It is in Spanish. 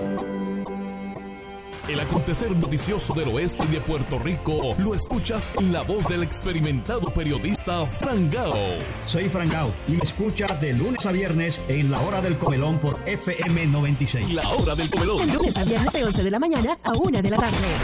El acontecer noticioso del oeste y de Puerto Rico lo escuchas en la voz del experimentado periodista Fran Gao. Soy Fran Gao y me escuchas de lunes a viernes en La Hora del Comelón por FM 96. La Hora del Comelón. De lunes a viernes de 11 de la mañana a 1 de la tarde.